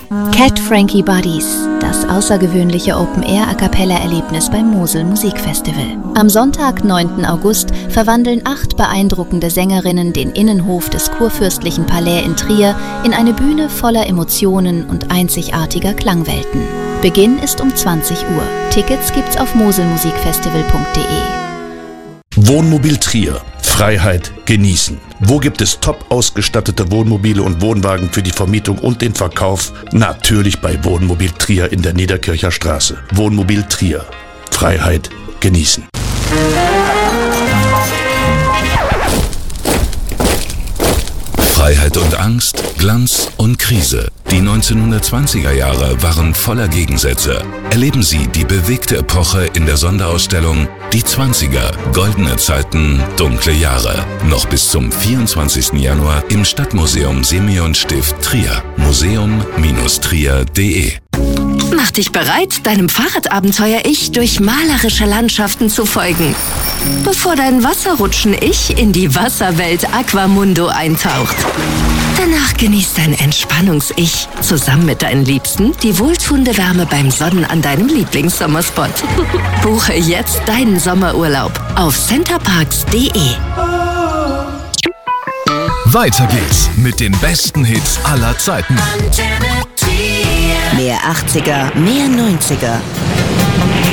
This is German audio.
Cat Frankie Buddies, das außergewöhnliche Open-Air-A-Cappella-Erlebnis beim Mosel Musikfestival. Am Sonntag, 9. August, verwandeln 8 beeindruckende Sängerinnen den Innenhof des Kurfürstlichen Palais in Trier in eine Bühne voller Emotionen und einzigartiger Klangwelten. Beginn ist um 20 Uhr. Tickets gibt's auf moselmusikfestival.de. Wohnmobil Trier. Freiheit genießen. Wo gibt es top ausgestattete Wohnmobile und Wohnwagen für die Vermietung und den Verkauf? Natürlich bei Wohnmobil Trier in der Niederkircher Straße. Wohnmobil Trier. Freiheit genießen. Freiheit und Angst, Glanz und Krise. Die 1920er Jahre waren voller Gegensätze. Erleben Sie die bewegte Epoche in der Sonderausstellung Die 20er, goldene Zeiten, dunkle Jahre. Noch bis zum 24. Januar im Stadtmuseum Simeonstift Trier. museum-trier.de. Mach dich bereit, deinem Fahrradabenteuer-Ich durch malerische Landschaften zu folgen, bevor dein Wasserrutschen-Ich in die Wasserwelt Aquamundo eintaucht. Danach genießt dein Entspannungs-Ich zusammen mit deinen Liebsten die wohltuende Wärme beim Sonnen an deinem Lieblingssommerspot. Buche jetzt deinen Sommerurlaub auf centerparks.de. Weiter geht's mit den besten Hits aller Zeiten. Mehr 80er, mehr 90er.